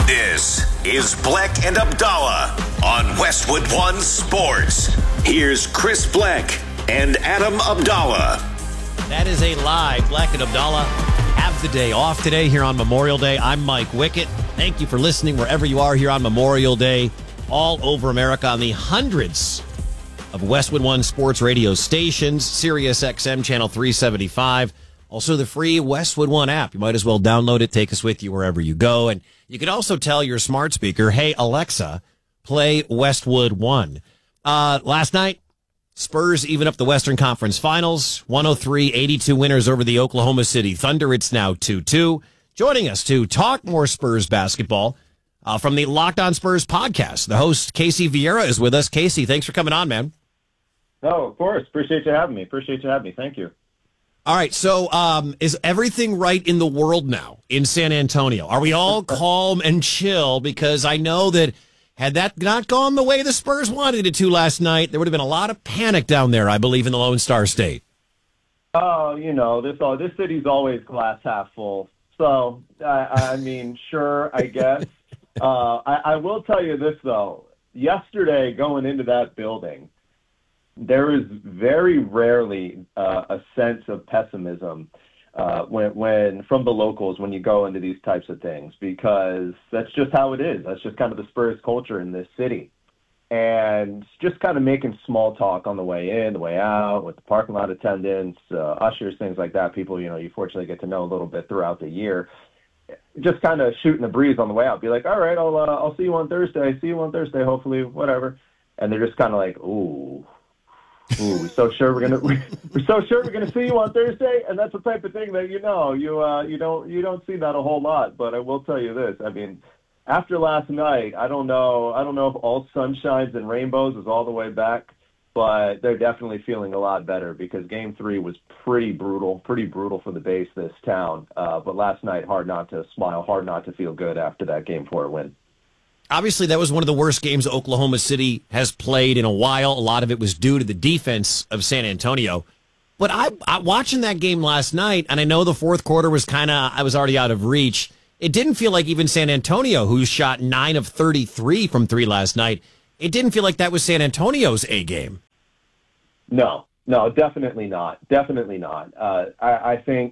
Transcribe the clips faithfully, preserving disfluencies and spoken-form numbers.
This is Bleck and Abdallah on Westwood One Sports. Here's Chris Bleck and Adam Abdallah. That is a lie. Bleck and Abdallah have the day off today here on Memorial Day. I'm Mike Wickett. Thank you for listening wherever you are here on Memorial Day, all over America on the hundreds of Westwood One Sports radio stations, Sirius X M Channel three seventy-five, also the free Westwood One app. You might as well download it, take us with you wherever you go. And you can also tell your smart speaker, hey, Alexa, play Westwood One. Uh, last night, Spurs even up the Western Conference Finals, one oh three eighty-two winners over the Oklahoma City Thunder. It's now two two. Joining us to talk more Spurs basketball uh, from the Locked On Spurs podcast, the host, Casey Vieira, is with us. Casey, thanks for coming on, man. Oh, of course. Appreciate you having me. Appreciate you having me. Thank you. All right, so um, is everything right in the world now in San Antonio? Are we all calm and chill? Because I know that had that not gone the way the Spurs wanted it to last night, there would have been a lot of panic down there, I believe, in the Lone Star State. Oh, you know, this oh, this city's always glass half full. So, I, I mean, sure, I guess. uh, I, I will tell you this, though. Yesterday, going into that building, there is very rarely uh, a sense of pessimism uh, when, when from the locals when you go into these types of things, because that's just how it is. That's just kind of the Spurs culture in this city. And just kind of making small talk on the way in, the way out, with the parking lot attendants, uh, ushers, things like that. People, you know, you fortunately get to know a little bit throughout the year. Just kind of shooting the breeze on the way out. Be like, all right, I'll uh, I'll see you on Thursday. See you on Thursday, hopefully, whatever. And they're just kind of like, ooh. Ooh, we're so sure we're gonna we're so sure we're gonna see you on Thursday, and that's the type of thing that you know you uh you don't you don't see that a whole lot. But I will tell you this: I mean, after last night, I don't know I don't know if all sunshines and rainbows is all the way back, but they're definitely feeling a lot better because Game Three was pretty brutal, pretty brutal for the base this town. Uh, but last night, hard not to smile, hard not to feel good after that Game Four win. Obviously, that was one of the worst games Oklahoma City has played in a while. A lot of it was due to the defense of San Antonio. But I, I watching that game last night, and I know the fourth quarter was kind of, I was already out of reach. It didn't feel like even San Antonio, who shot nine of thirty-three from three last night, it didn't feel like that was San Antonio's A game. No, no, definitely not. Definitely not. Uh, I, I think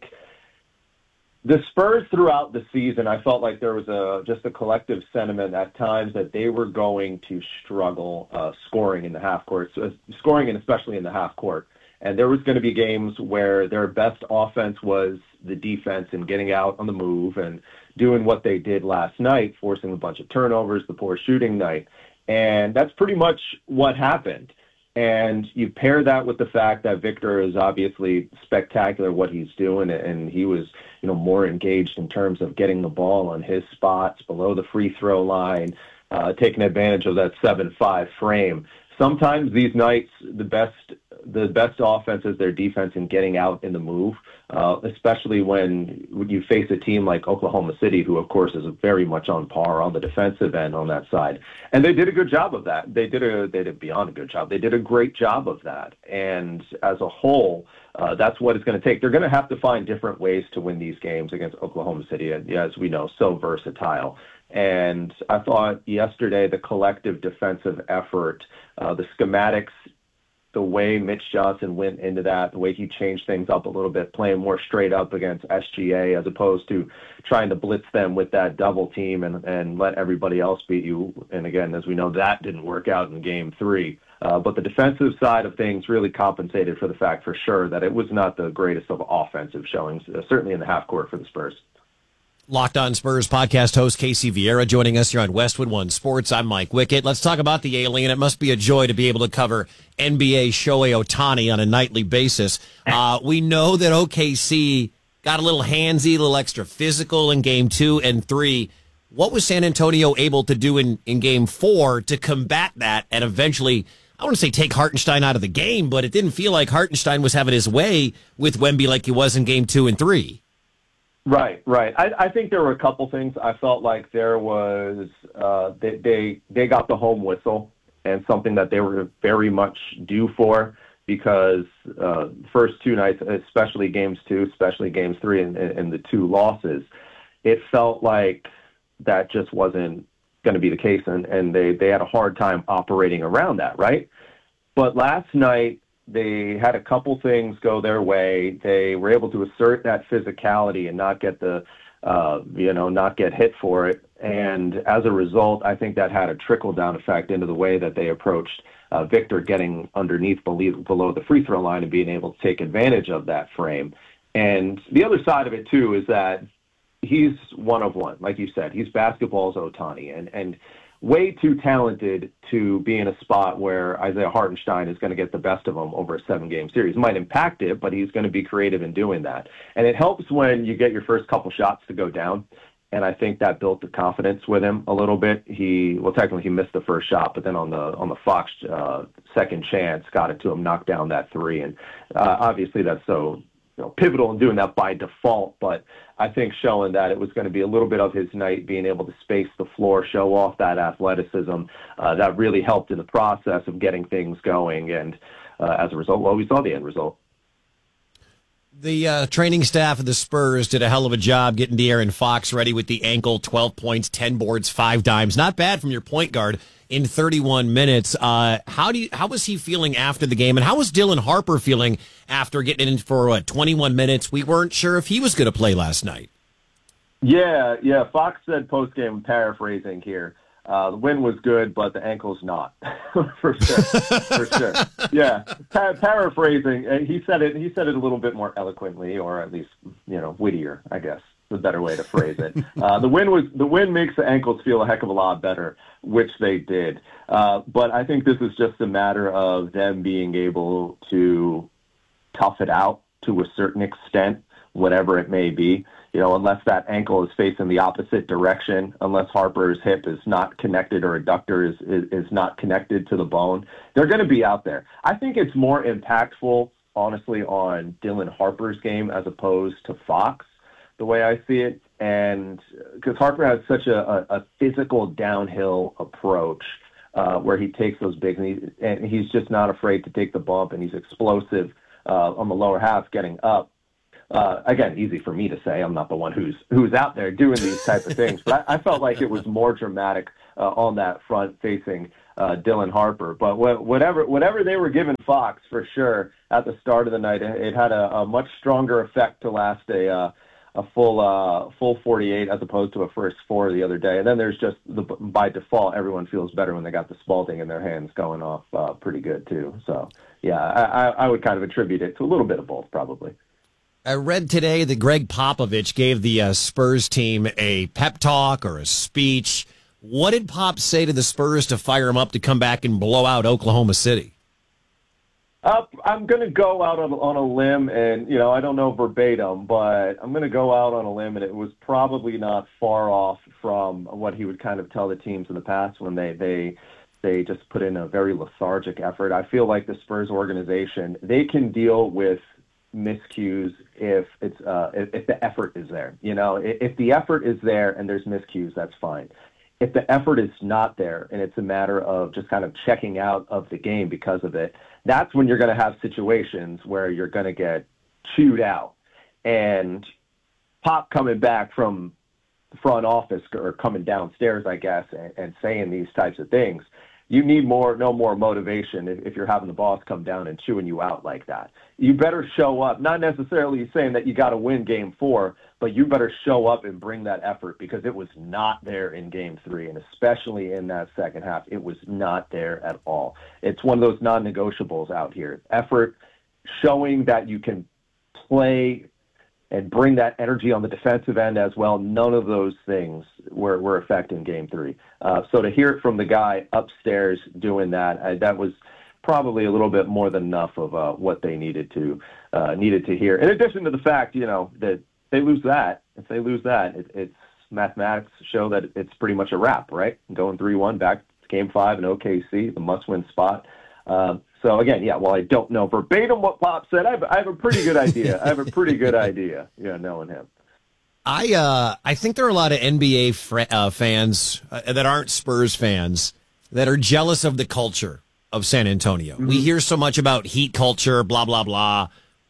the Spurs throughout the season, I felt like there was a just a collective sentiment at times that they were going to struggle uh, scoring in the half court, so, scoring and especially in the half court. And there was going to be games where their best offense was the defense and getting out on the move and doing what they did last night, forcing a bunch of turnovers, the poor shooting night. And that's pretty much what happened. And you pair that with the fact that Victor is obviously spectacular what he's doing, and he was, you know, more engaged in terms of getting the ball on his spots below the free throw line, uh, taking advantage of that seven five frame. Sometimes these nights, the best the best offense is their defense in getting out in the move, uh, especially when you face a team like Oklahoma City, who, of course, is very much on par on the defensive end on that side. And they did a good job of that. They did a they did beyond a good job. They did a great job of that. And as a whole, uh, that's what it's going to take. They're going to have to find different ways to win these games against Oklahoma City, as we know, so versatile. And I thought yesterday the collective defensive effort, uh, the schematics, the way Mitch Johnson went into that, the way he changed things up a little bit, playing more straight up against S G A as opposed to trying to blitz them with that double team and, and let everybody else beat you. And again, as we know, that didn't work out in game three. Uh, but the defensive side of things really compensated for the fact for sure that it was not the greatest of offensive showings, uh, certainly in the half court for the Spurs. Locked On Spurs podcast host Casey Vieira joining us here on Westwood One Sports. I'm Mike Wickett. Let's talk about the alien. It must be a joy to be able to cover N B A Shohei Ohtani on a nightly basis. Uh, we know that O K C got a little handsy, a little extra physical in game two and three. What was San Antonio able to do in, in game four to combat that and eventually, I want to say take Hartenstein out of the game, but it didn't feel like Hartenstein was having his way with Wemby like he was in game two and three. Right, right. I, I think there were a couple things. I felt like there was uh, they, they they got the home whistle, and something that they were very much due for, because uh, first two nights, especially games two, especially games three, and, and the two losses, it felt like that just wasn't going to be the case, and, and they, they had a hard time operating around that, right? But last night, they had a couple things go their way. They were able to assert that physicality and not get the, uh, you know, not get hit for it. And as a result, I think that had a trickle-down effect into the way that they approached uh, Victor getting underneath below the free throw line and being able to take advantage of that frame. And the other side of it, too, is that he's one of one. Like you said, he's basketball's Ohtani, and, and way too talented to be in a spot where Isaiah Hartenstein is going to get the best of him over a seven-game series. Might impact it, but he's going to be creative in doing that. And it helps when you get your first couple shots to go down, and I think that built the confidence with him a little bit. He, well, technically he missed the first shot, but then on the on the Fox uh, second chance, got it to him, knocked down that three. And uh, obviously that's so you know, pivotal in doing that by default, but I think showing that it was going to be a little bit of his night, being able to space the floor, show off that athleticism, uh, that really helped in the process of getting things going. And uh, as a result, well, we saw the end result. The uh, training staff of the Spurs did a hell of a job getting De'Aaron Fox ready with the ankle, twelve points, ten boards, five dimes. Not bad from your point guard in thirty-one minutes. Uh, how do you, how was he feeling after the game? And how was Dylan Harper feeling after getting in for what, twenty-one minutes? We weren't sure if he was going to play last night. Yeah, yeah. Fox said post-game, paraphrasing here, uh, the win was good, but the ankle's not. For sure, for sure. Yeah, pa- paraphrasing. Uh, he said it. He said it a little bit more eloquently, or at least, you know, wittier, I guess. The better way to phrase it. Uh, the win was the win makes the ankles feel a heck of a lot better, which they did. Uh, but I think this is just a matter of them being able to tough it out to a certain extent, whatever it may be. You know, unless that ankle is facing the opposite direction, unless Harper's hip is not connected or adductor is, is, is not connected to the bone, they're going to be out there. I think it's more impactful, honestly, on Dylan Harper's game as opposed to Fox, the way I see it. And because Harper has such a, a, a physical downhill approach uh, where he takes those big, and, he, and he's just not afraid to take the bump, and he's explosive uh, on the lower half getting up. Uh, again, easy for me to say. I'm not the one who's who's out there doing these type of things, but I, I felt like it was more dramatic uh, on that front facing uh, Dylan Harper. But wh- whatever whatever they were giving Fox for sure at the start of the night, it, it had a, a much stronger effect to last a uh, a full uh, full forty-eight as opposed to a first four the other day. And then there's just the, by default, everyone feels better when they got the Spalding in their hands going off uh, pretty good too. So yeah, I, I would kind of attribute it to a little bit of both, probably. I read today that Greg Popovich gave the uh, Spurs team a pep talk or a speech. What did Pop say to the Spurs to fire him up to come back and blow out Oklahoma City? Uh, I'm going to go out on, on a limb, and, you know, I don't know verbatim, but I'm going to go out on a limb, and it was probably not far off from what he would kind of tell the teams in the past when they, they, they just put in a very lethargic effort. I feel like the Spurs organization, they can deal with miscues if it's uh if, if the effort is there. You know, if, if the effort is there and there's miscues, that's fine. If the effort is not there and it's a matter of just kind of checking out of the game because of it, that's when you're going to have situations where you're going to get chewed out. And Pop coming back from the front office or coming downstairs, I guess, and, and saying these types of things, you need more, no more motivation if, if you're having the boss come down and chewing you out like that. You better show up, not necessarily saying that you got to win game four, but you better show up and bring that effort because it was not there in game three, and especially in that second half, it was not there at all. It's one of those non-negotiables out here. Effort, showing that you can play and bring that energy on the defensive end as well. None of those things were, were affecting game three. Uh, so to hear it from the guy upstairs doing that, uh, that was probably a little bit more than enough of uh, what they needed to uh, needed to hear. In addition to the fact, you know, that they lose that, if they lose that, it, it's mathematics show that it's pretty much a wrap, right? Going three one back to game five in O K C, the must-win spot. Uh, So, again, yeah, while I don't know verbatim what Pop said, I have, I have a pretty good idea. I have a pretty good idea, yeah, knowing him. I uh, I think there are a lot of N B A fr- uh, fans uh, that aren't Spurs fans that are jealous of the culture of San Antonio. Mm-hmm. We hear so much about heat culture, blah, blah, blah.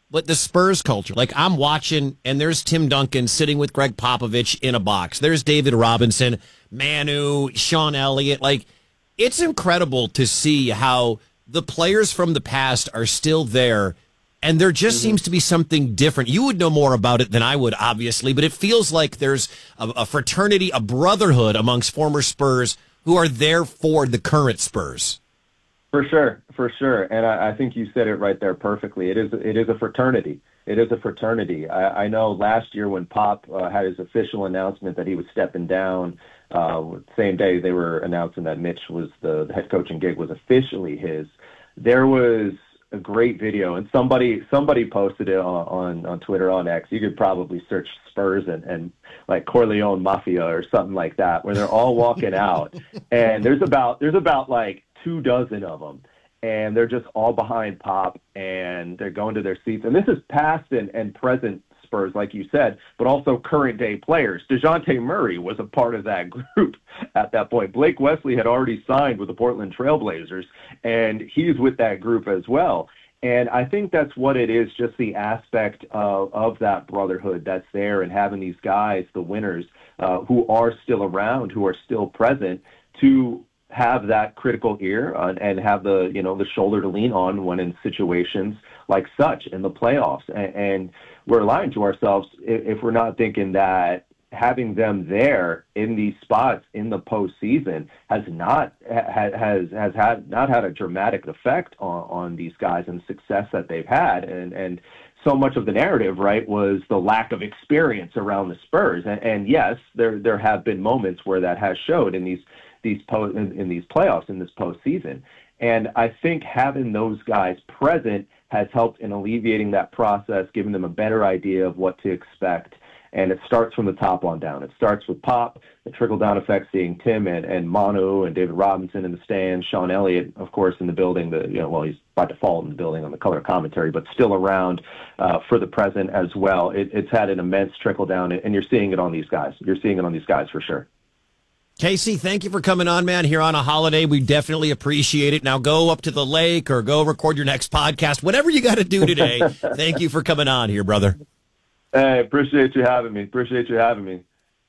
but the Spurs culture. Like, I'm watching, and there's Tim Duncan sitting with Greg Popovich in a box. There's David Robinson, Manu, Sean Elliott. Like, it's incredible to see how the players from the past are still there, and there just mm-hmm. seems to be something different. You would know more about it than I would, obviously, but it feels like there's a, a fraternity, a brotherhood amongst former Spurs who are there for the current Spurs. For sure, for sure. And I, I think you said it right there perfectly. It is it is a fraternity. It is a fraternity. I, I know last year when Pop uh, had his official announcement that he was stepping down, uh, same day they were announcing that Mitch was the, the head coaching gig was officially his, there was a great video, and somebody somebody posted it on, on, on Twitter, on X. You could probably search Spurs and, and like Corleone Mafia or something like that, where they're all walking out, and there's about there's about like two dozen of them, and they're just all behind Pop, and they're going to their seats. And this is past and, and present Spurs, like you said, but also current day players. DeJounte Murray was a part of that group at that point. Blake Wesley had already signed with the Portland Trailblazers, and he's with that group as well. And I think that's what it is, just the aspect of, of that brotherhood that's there, and having these guys, the winners, uh, who are still around, who are still present, to have that critical ear and, and have the, you know, the shoulder to lean on when in situations like such in the playoffs. And, and we're lying to ourselves if, if we're not thinking that having them there in these spots in the postseason has not has has, has had not had a dramatic effect on, on these guys and success that they've had. And and so much of the narrative, right, was the lack of experience around the Spurs. And, and yes, there there have been moments where that has showed in these these po- in, in these playoffs, in this postseason. And I think having those guys present has helped in alleviating that process, giving them a better idea of what to expect. And it starts from the top on down. It starts with Pop, the trickle-down effect, seeing Tim and, and Manu and David Robinson in the stands, Sean Elliott, of course, in the building. The, you know, well, he's by default in the building on the color commentary, but still around uh, for the present as well. It, it's had an immense trickle-down, and you're seeing it on these guys. You're seeing it on these guys for sure. Casey, thank you for coming on, man, here on a holiday. We definitely appreciate it. Now go up to the lake or go record your next podcast, whatever you got to do today. Thank you for coming on here, brother. Hey, appreciate you having me. Appreciate you having me.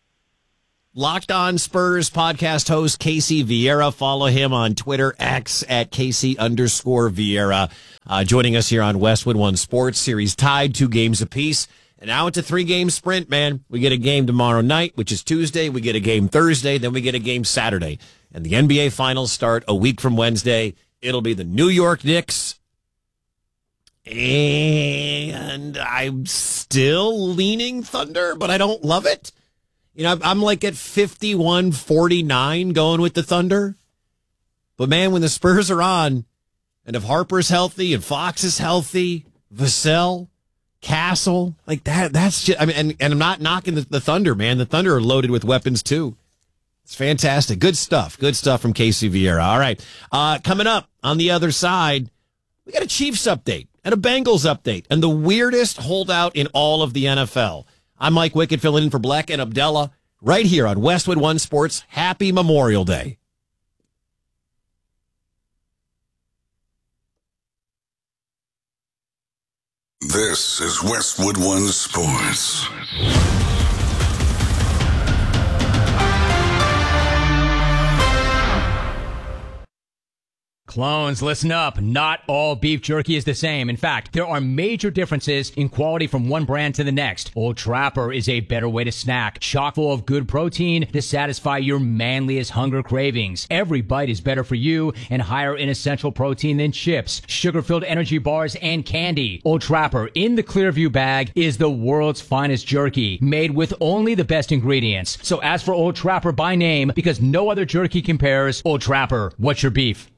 Locked On Spurs podcast host Casey Vieira. Follow him on Twitter, X, at Casey underscore Vieira. Uh, joining us here on Westwood One Sports. Series tied, two games apiece. And now it's a three-game sprint, man. We get a game tomorrow night, which is Tuesday. We get a game Thursday. Then we get a game Saturday. And the N B A Finals start a week from Wednesday. It'll be the New York Knicks. And I'm still leaning Thunder, but I don't love it. You know, I'm like at fifty-one forty-nine going with the Thunder. But, man, when the Spurs are on, and if Harper's healthy and Fox is healthy, Vassell, Castle, like that, that's just, I mean, and, and I'm not knocking the, the Thunder, man. The Thunder are loaded with weapons, too. It's fantastic. Good stuff. Good stuff from Casey Vieira. All right. Uh, coming up on the other side, we got a Chiefs update and a Bengals update and the weirdest holdout in all of the N F L. I'm Mike Wickett, filling in for Black and Abdallah right here on Westwood One Sports. Happy Memorial Day. This is Westwood One Sports. Clones, listen up. Not all beef jerky is the same. In fact, there are major differences in quality from one brand to the next. Old Trapper is a better way to snack, chock full of good protein to satisfy your manliest hunger cravings. Every bite is better for you and higher in essential protein than chips, sugar-filled energy bars, and candy. Old Trapper in the Clearview bag is the world's finest jerky, made with only the best ingredients. So ask for Old Trapper by name because no other jerky compares. Old Trapper, what's your beef?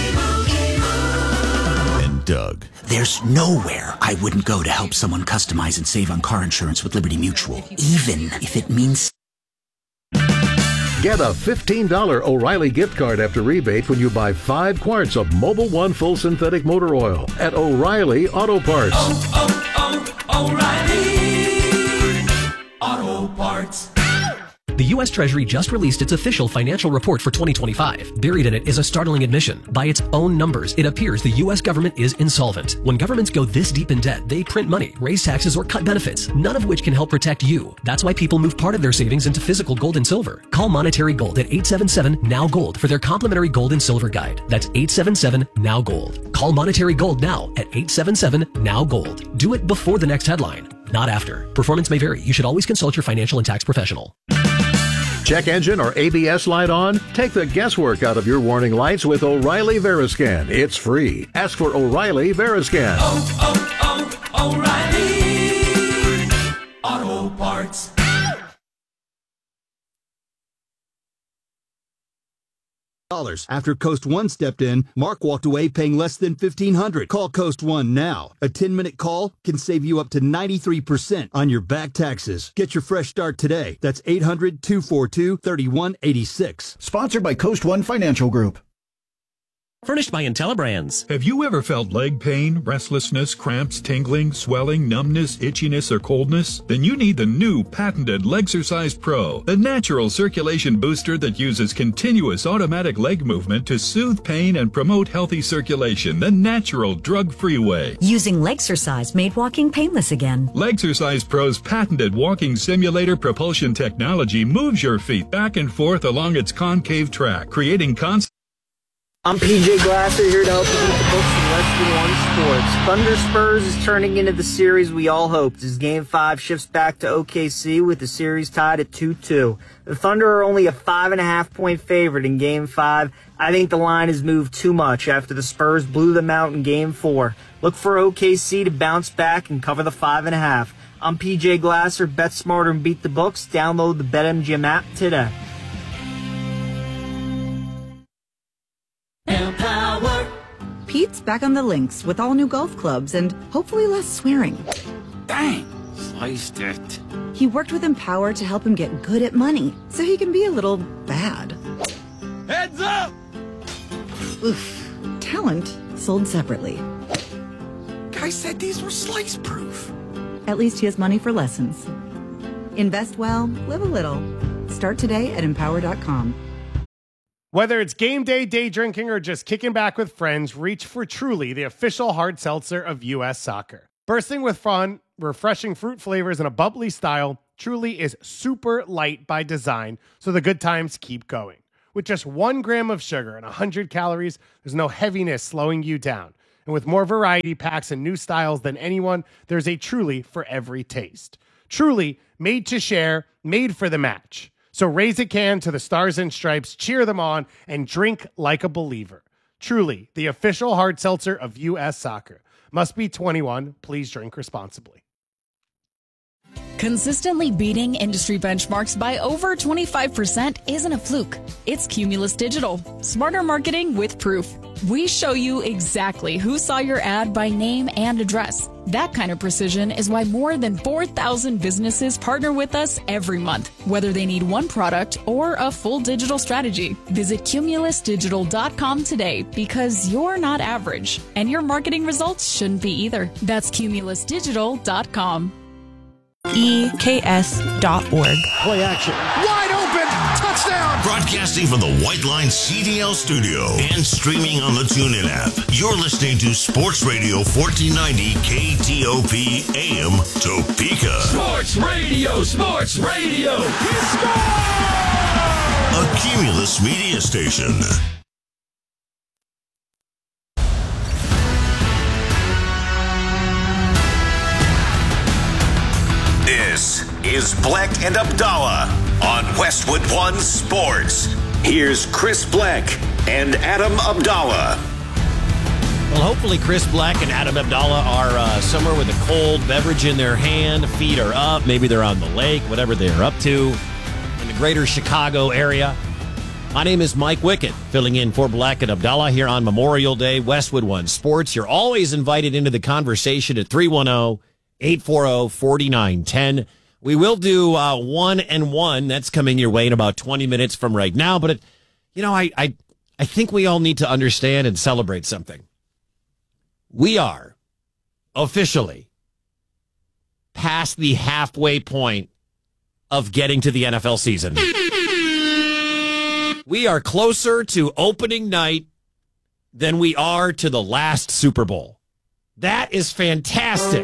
Doug. There's nowhere I wouldn't go to help someone customize and save on car insurance with Liberty Mutual, even if it means... Get a fifteen dollars O'Reilly gift card after rebate when you buy five quarts of Mobil One Full Synthetic Motor Oil at O'Reilly Auto Parts. Oh, oh, oh, O'Reilly Auto Parts. The U S Treasury just released its official financial report for twenty twenty-five. Buried in it is a startling admission. By its own numbers, it appears the U S government is insolvent. When governments go this deep in debt, they print money, raise taxes, or cut benefits, none of which can help protect you. That's why people move part of their savings into physical gold and silver. Call Monetary Gold at eight seven seven, N O W, GOLD for their complimentary gold and silver guide. That's eight seven seven, N O W, GOLD. Call Monetary Gold now at eight seven seven, N O W, GOLD. Do it before the next headline, not after. Performance may vary. You should always consult your financial and tax professional. Check engine or A B S light on? Take the guesswork out of your warning lights with O'Reilly Veriscan. It's free. Ask for O'Reilly Veriscan. Oh, oh, oh, O'Reilly Auto Parts. After Coast One stepped in, Mark walked away paying less than fifteen hundred dollars. Call Coast One now. A ten-minute call can save you up to ninety-three percent on your back taxes. Get your fresh start today. That's eight hundred, two four two, three one eight six. Sponsored by Coast One Financial Group. Furnished by IntelliBrands. Have you ever felt leg pain, restlessness, cramps, tingling, swelling, numbness, itchiness, or coldness? Then you need the new patented Legsercise Pro, the natural circulation booster that uses continuous automatic leg movement to soothe pain and promote healthy circulation the natural, drug-free way. Using Legsercise made walking painless again. Legsercise Pro's patented walking simulator propulsion technology moves your feet back and forth along its concave track, creating constant. I'm P J Glasser here to help you beat the books in Westwood One Sports. Thunder Spurs is turning into the series we all hoped as Game five shifts back to O K C with the series tied at two two. The Thunder are only a five and a half point favorite in Game five. I think the line has moved too much after the Spurs blew them out in Game four. Look for O K C to bounce back and cover the five and a half. I'm P J Glasser. Bet smarter and beat the books. Download the BetMGM app today. Empower. Pete's back on the links with all new golf clubs and hopefully less swearing. Dang, sliced it. He worked with Empower to help him get good at money so he can be a little bad. Heads up! Oof. Talent sold separately. Guy said these were slice proof. At least he has money for lessons. Invest well, live a little. Start today at empower dot com. Whether it's game day, day drinking, or just kicking back with friends, reach for Truly, the official hard seltzer of U S Soccer. Bursting with fun, refreshing fruit flavors, and a bubbly style, Truly is super light by design, so the good times keep going. With just one gram of sugar and one hundred calories, there's no heaviness slowing you down. And with more variety packs and new styles than anyone, there's a Truly for every taste. Truly, made to share, made for the match. So raise a can to the Stars and Stripes, cheer them on, and drink like a believer. Truly, the official hard seltzer of U S Soccer. Must be twenty-one. Please drink responsibly. Consistently beating industry benchmarks by over twenty-five percent isn't a fluke. It's Cumulus Digital. Smarter marketing with proof. We show you exactly who saw your ad by name and address. That kind of precision is why more than four thousand businesses partner with us every month, whether they need one product or a full digital strategy. Visit cumulus digital dot com today because you're not average, and your marketing results shouldn't be either. That's cumulus digital dot com. E K S dot org. Play action. Wide open. Touchdown. Broadcasting from the White Line C D L studio and streaming on the TuneIn app. You're listening to Sports Radio fourteen ninety K T O P A M Topeka. Sports Radio. Sports Radio. He scored! A Cumulus media station. This is Black and Abdallah on Westwood One Sports. Here's Chris Black and Adam Abdallah. Well, hopefully Chris Black and Adam Abdallah are uh, somewhere with a cold beverage in their hand, feet are up, maybe they're on the lake, whatever they're up to, in the greater Chicago area. My name is Mike Wickett, filling in for Black and Abdallah here on Memorial Day, Westwood One Sports. You're always invited into the conversation at three one zero, eight four zero, four nine one zero. We will do uh, one and one. That's coming your way in about twenty minutes from right now. But, it, you know, I, I, I think we all need to understand and celebrate something. We are officially past the halfway point of getting to the N F L season. We are closer to opening night than we are to the last Super Bowl. That is fantastic.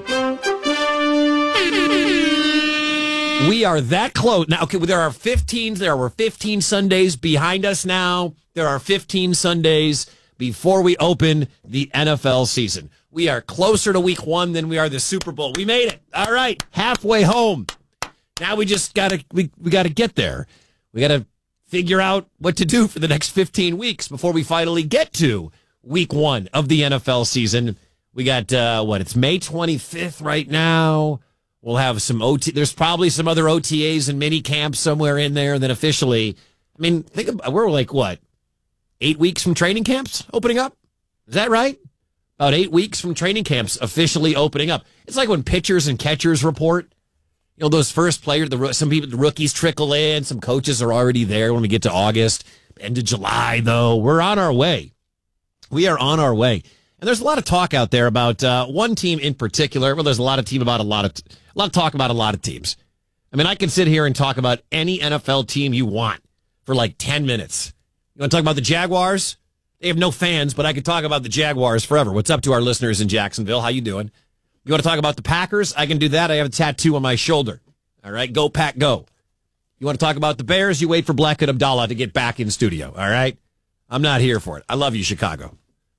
We are that close. Now, okay, there are fifteen, there were fifteen Sundays behind us now. There are fifteen Sundays before we open the N F L season. We are closer to week one than we are the Super Bowl. We made it. All right, halfway home. Now we just got to we, we got to get there. We got to figure out what to do for the next fifteen weeks before we finally get to week one of the N F L season. We got, uh, what, it's May twenty-fifth right now. We'll have some O T. There's probably some other O T As and mini camps somewhere in there. And then officially, I mean, think about, we're like, what, eight weeks from training camps opening up? Is that right? About eight weeks from training camps officially opening up. It's like when pitchers and catchers report. You know, those first players, the some people, the rookies trickle in. Some coaches are already there when we get to August. End of July, though. We're on our way. We are on our way. And there's a lot of talk out there about uh, one team in particular. Well, there's a lot of team about a lot of t- a lot of talk about a lot of teams. I mean, I can sit here and talk about any N F L team you want for like ten minutes. You want to talk about the Jaguars? They have no fans, but I could talk about the Jaguars forever. What's up to our listeners in Jacksonville? How you doing? You want to talk about the Packers? I can do that. I have a tattoo on my shoulder. All right, go Pack, go. You want to talk about the Bears? You wait for Black and Abdallah to get back in studio. All right, I'm not here for it. I love you, Chicago.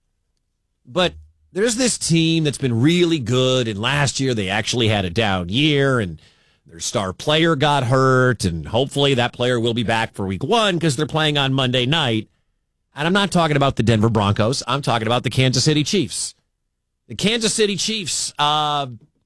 But there's this team that's been really good, and last year they actually had a down year, and their star player got hurt, and hopefully that player will be back for week one because they're playing on Monday night. And I'm not talking about the Denver Broncos. I'm talking about the Kansas City Chiefs. The Kansas City Chiefs, uh,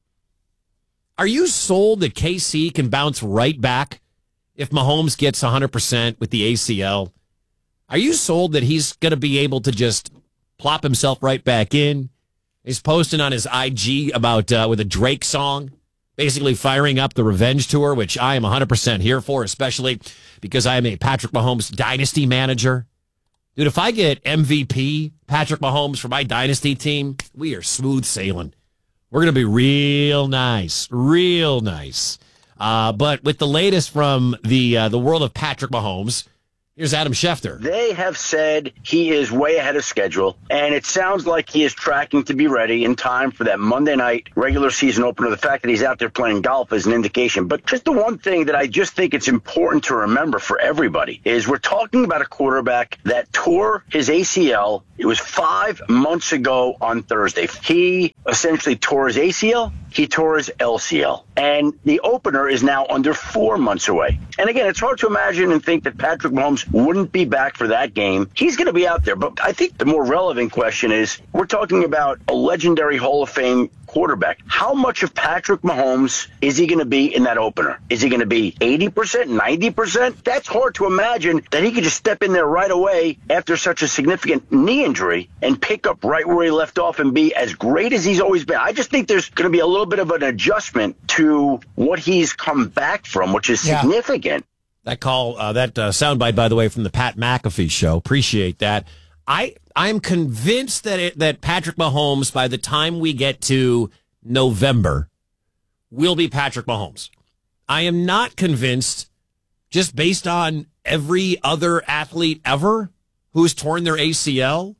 are you sold that K C can bounce right back if Mahomes gets one hundred percent with the A C L? Are you sold that he's going to be able to just plop himself right back in? He's posting on his I G about uh, with a Drake song, basically firing up the revenge tour, which I am one hundred percent here for, especially because I am a Patrick Mahomes dynasty manager. Dude, if I get M V P Patrick Mahomes for my dynasty team, we are smooth sailing. We're going to be real nice, real nice. Uh, but with the latest from the uh, the world of Patrick Mahomes, here's Adam Schefter. They have said he is way ahead of schedule, and it sounds like he is tracking to be ready in time for that Monday night regular season opener. The fact that he's out there playing golf is an indication. But just the one thing that I just think it's important to remember for everybody is we're talking about a quarterback that tore his A C L. It was five months ago on Thursday. He essentially tore his A C L. He tore his L C L. And the opener is now under four months away. And again, it's hard to imagine and think that Patrick Mahomes wouldn't be back for that game. He's going to be out there. But I think the more relevant question is, we're talking about a legendary Hall of Fame quarterback. How much of Patrick Mahomes is he going to be in that opener? Is he going to be eighty percent, ninety percent? That's hard to imagine that he could just step in there right away after such a significant knee injury and pick up right where he left off and be as great as he's always been. I just think there's going to be a little bit of an adjustment to what he's come back from, which is Yeah. significant. That call, uh, that uh, soundbite, by the way, from the Pat McAfee show. Appreciate that. I I'm convinced that it, that Patrick Mahomes, by the time we get to November, will be Patrick Mahomes. I am not convinced, just based on every other athlete ever who's torn their A C L.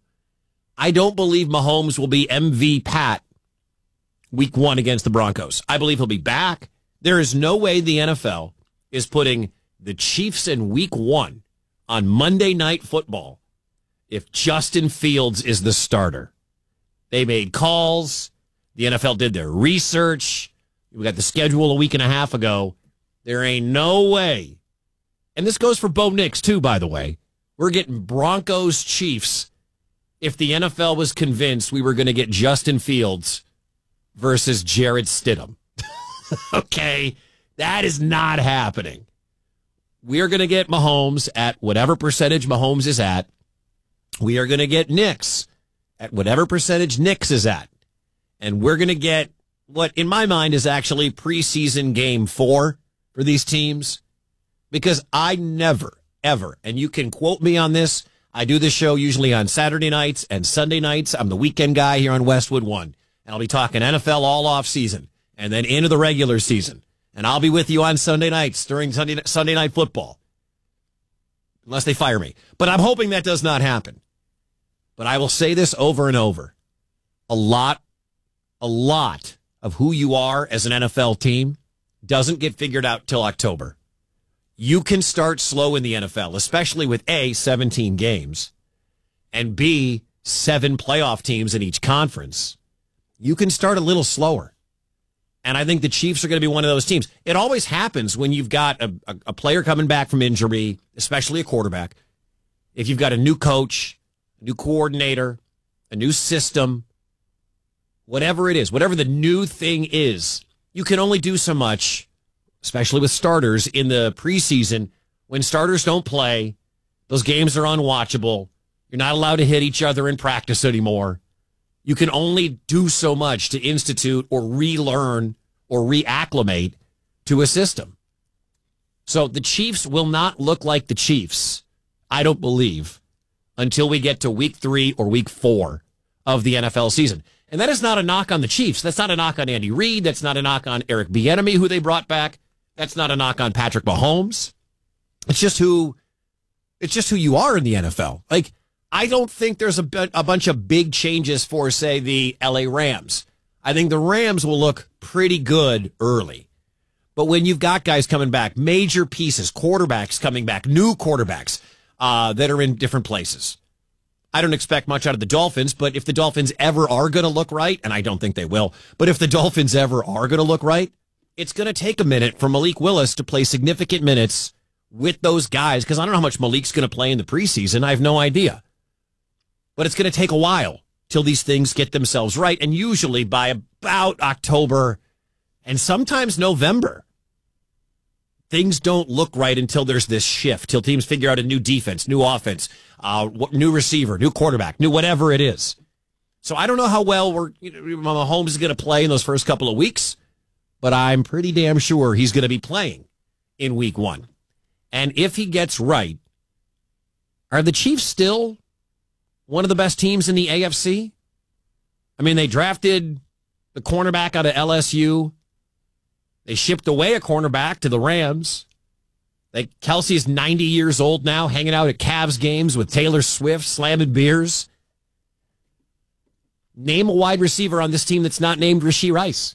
I don't believe Mahomes will be M V Pat week one against the Broncos. I believe he'll be back. There is no way the N F L is putting the Chiefs in week one on Monday Night Football if Justin Fields is the starter. They made calls. The N F L did their research. We got the schedule a week and a half ago. There ain't no way. And this goes for Bo Nix, too, by the way. We're getting Broncos Chiefs if the N F L was convinced we were going to get Justin Fields versus Jarrett Stidham. Okay? That is not happening. We are going to get Mahomes at whatever percentage Mahomes is at. We are going to get Nix at whatever percentage Nix is at. And we're going to get what, in my mind, is actually preseason game four for these teams. Because I never, ever, and you can quote me on this, I do this show usually on Saturday nights and Sunday nights. I'm the weekend guy here on Westwood One. And I'll be talking N F L all off season and then into the regular season. And I'll be with you on Sunday nights during Sunday, Sunday Night Football. Unless they fire me. But I'm hoping that does not happen. But I will say this over and over. A lot, a lot of who you are as an N F L team doesn't get figured out till October. You can start slow in the N F L, especially with A, seventeen games, and B, seven playoff teams in each conference. You can start a little slower. And I think the Chiefs are going to be one of those teams. It always happens when you've got a, a, a player coming back from injury, especially a quarterback. If you've got a new coach, a new coordinator, a new system, whatever it is, whatever the new thing is, you can only do so much, especially with starters in the preseason. When starters don't play, those games are unwatchable. You're not allowed to hit each other in practice anymore. You can only do so much to institute or relearn or reacclimate to a system. So the Chiefs will not look like the Chiefs, I don't believe, until we get to week three or week four of the N F L season. And that is not a knock on the Chiefs. That's not a knock on Andy Reid. That's not a knock on Eric Bieniemy, who they brought back. That's not a knock on Patrick Mahomes. It's just who, it's just who you are in the N F L. Like, I don't think there's a, a bunch of big changes for, say, the L A Rams. I think the Rams will look pretty good early. But when you've got guys coming back, major pieces, quarterbacks coming back, new quarterbacks uh, that are in different places, I don't expect much out of the Dolphins. But if the Dolphins ever are going to look right, and I don't think they will, but if the Dolphins ever are going to look right, it's going to take a minute for Malik Willis to play significant minutes with those guys, because I don't know how much Malik's going to play in the preseason. I have no idea. But it's going to take a while till these things get themselves right. And usually by about October and sometimes November, things don't look right until there's this shift, till teams figure out a new defense, new offense, uh, new receiver, new quarterback, new whatever it is. So I don't know how well we're, you know, Mahomes is going to play in those first couple of weeks, but I'm pretty damn sure he's going to be playing in week one. And if he gets right, are the Chiefs still one of the best teams in the A F C? I mean, they drafted the cornerback out of L S U. They shipped away a cornerback to the Rams. They, Kelsey's ninety years old now, hanging out at Cavs games with Taylor Swift, slamming beers. Name a wide receiver on this team that's not named Rashee Rice.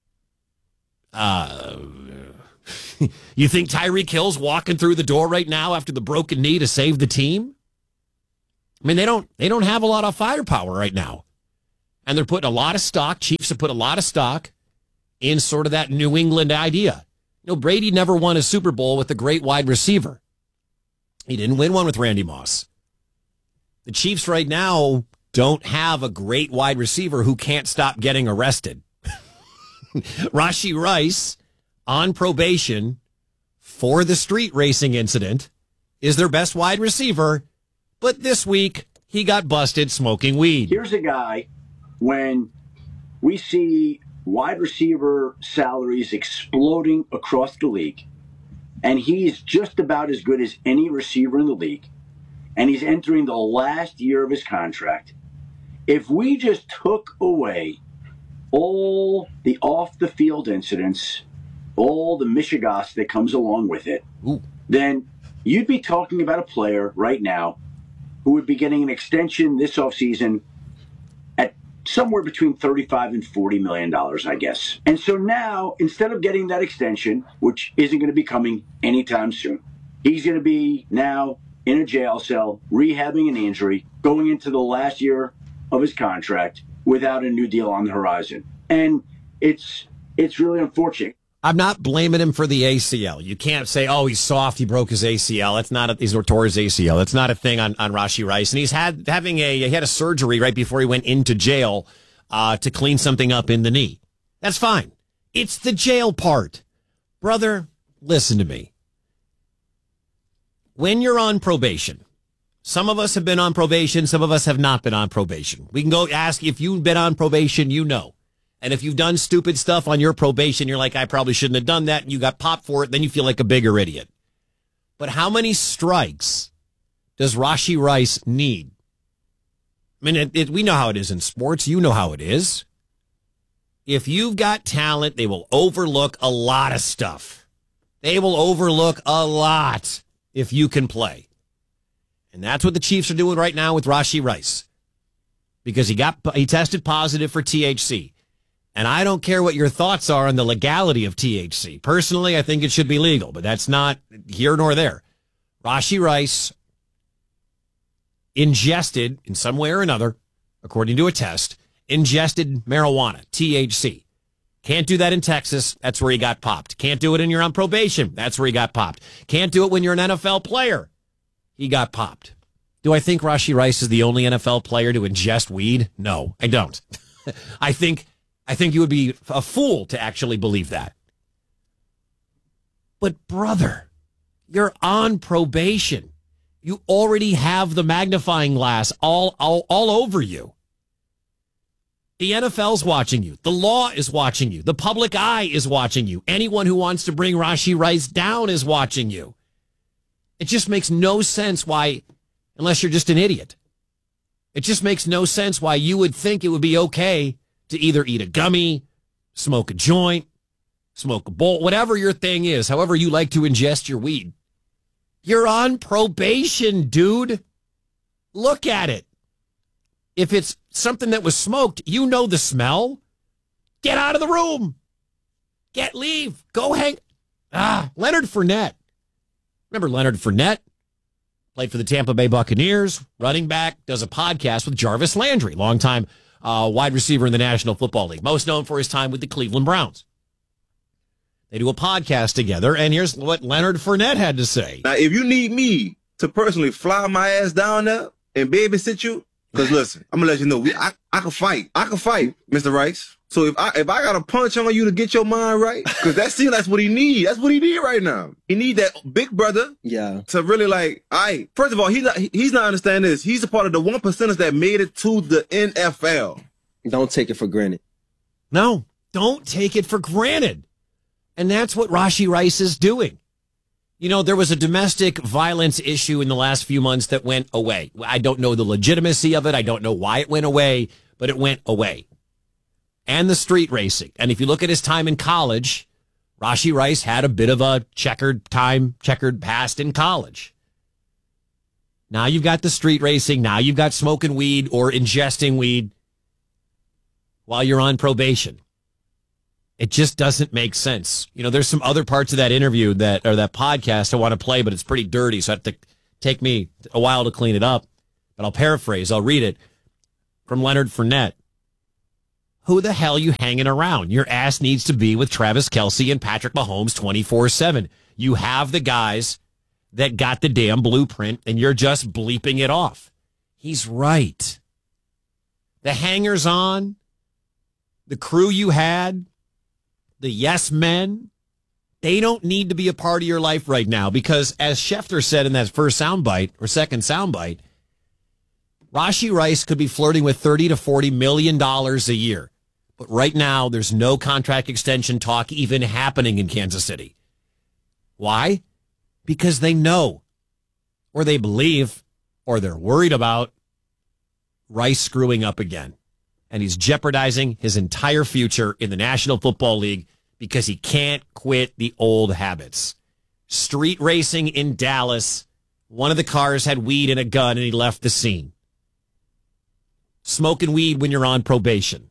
Uh, you think Tyreek Hill's walking through the door right now after the broken knee to save the team? I mean, they don't they don't have a lot of firepower right now. And they're putting a lot of stock, Chiefs have put a lot of stock in sort of that New England idea. You know, Brady never won a Super Bowl with a great wide receiver. He didn't win one with Randy Moss. The Chiefs right now don't have a great wide receiver who can't stop getting arrested. Rashee Rice, on probation for the street racing incident, is their best wide receiver. But this week, he got busted smoking weed. Here's a guy, when we see wide receiver salaries exploding across the league, and he's just about as good as any receiver in the league, and he's entering the last year of his contract. If we just took away all the off-the-field incidents, all the mishigas that comes along with it, Ooh. then you'd be talking about a player right now who would be getting an extension this offseason at somewhere between thirty-five and forty million dollars, I guess. And so now, instead of getting that extension, which isn't going to be coming anytime soon, he's going to be now in a jail cell, rehabbing an injury, going into the last year of his contract without a new deal on the horizon. And it's it's really unfortunate. I'm not blaming him for the A C L. You can't say, oh, he's soft, he broke his A C L. That's not a, he's tore his A C L. That's not a thing on, on Rashee Rice. And he's had having a he had a surgery right before he went into jail uh, to clean something up in the knee. That's fine. It's the jail part. Brother, listen to me. When you're on probation, some of us have been on probation, some of us have not been on probation. We can go ask if you've been on probation, you know. And if you've done stupid stuff on your probation, you're like, I probably shouldn't have done that, and you got popped for it, then you feel like a bigger idiot. But how many strikes does Rashee Rice need? I mean, it, it, we know how it is in sports. You know how it is. If you've got talent, they will overlook a lot of stuff. They will overlook a lot if you can play. And that's what the Chiefs are doing right now with Rashee Rice. Because he got he tested positive for T H C. And I don't care what your thoughts are on the legality of T H C. Personally, I think it should be legal, but that's not here nor there. Rashee Rice ingested, in some way or another, according to a test, ingested marijuana, T H C. Can't do that in Texas. That's where he got popped. Can't do it when you're on probation. That's where he got popped. Can't do it when you're an N F L player. He got popped. Do I think Rashee Rice is the only N F L player to ingest weed? No, I don't. I think I think you would be a fool to actually believe that. But brother, you're on probation. You already have the magnifying glass all, all, all over you. The N F L's watching you. The law is watching you. The public eye is watching you. Anyone who wants to bring Rashee Rice down is watching you. It just makes no sense why, unless you're just an idiot. It just makes no sense why you would think it would be okay to either eat a gummy, smoke a joint, smoke a bowl, whatever your thing is, however you like to ingest your weed. You're on probation, dude. Look at it. If it's something that was smoked, you know the smell. Get out of the room. Get leave. Go hang. Ah, Leonard Fournette. Remember Leonard Fournette? Played for the Tampa Bay Buccaneers, running back, does a podcast with Jarvis Landry, longtime uh, wide receiver in the National Football League, most known for his time with the Cleveland Browns. They do a podcast together, and here's what Leonard Fournette had to say. Now, if you need me to personally fly my ass down there and babysit you, because listen, I'm gonna let you know, we, I, I can fight. I can fight, Mister Rice. So if I if I got to punch on you to get your mind right, because that's see, that's what he need. That's what he need right now. He need that big brother, yeah, to really like. All right, first of all, he's not he's not understanding this. He's a part of the one percenters that made it to the N F L. Don't take it for granted. No, don't take it for granted. And that's what Rashee Rice is doing. You know, there was a domestic violence issue in the last few months that went away. I don't know the legitimacy of it. I don't know why it went away, but it went away. And the street racing. And if you look at his time in college, Rashee Rice had a bit of a checkered time, checkered past in college. Now you've got the street racing. Now you've got smoking weed or ingesting weed while you're on probation. It just doesn't make sense. You know, there's some other parts of that interview that or that podcast I want to play, but it's pretty dirty, so I have to take me a while to clean it up. But I'll paraphrase. I'll read it from Leonard Fournette. Who the hell you hanging around? Your ass needs to be with Travis Kelce and Patrick Mahomes twenty-four seven. You have the guys that got the damn blueprint, and you're just bleeping it off. He's right. The hangers-on, the crew you had, the yes men, they don't need to be a part of your life right now because, as Schefter said in that first soundbite or second soundbite, Rashee Rice could be flirting with thirty to forty million dollars a year. But right now, there's no contract extension talk even happening in Kansas City. Why? Because they know, or they believe, or they're worried about Rice screwing up again. And he's jeopardizing his entire future in the National Football League because he can't quit the old habits. Street racing in Dallas, one of the cars had weed and a gun, and he left the scene. Smoking weed when you're on probation.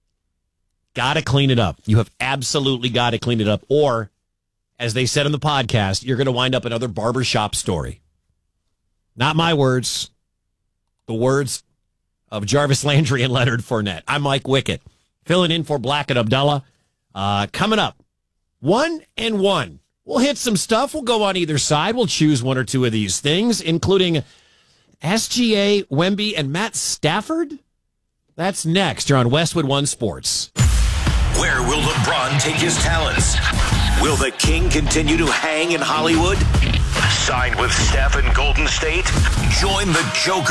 Got to clean it up. You have absolutely got to clean it up. Or, as they said on the podcast, you're going to wind up another barbershop story. Not my words. The words of Jarvis Landry and Leonard Fournette. I'm Mike Wickett, filling in for Black and Abdallah. Uh, coming up, one and one. We'll hit some stuff. We'll go on either side. We'll choose one or two of these things, including S G A, Wemby, and Matt Stafford. That's next. You're on Westwood One Sports. Where will LeBron take his talents? Will the King continue to hang in Hollywood? Sign with Steph in Golden State? Join the Joker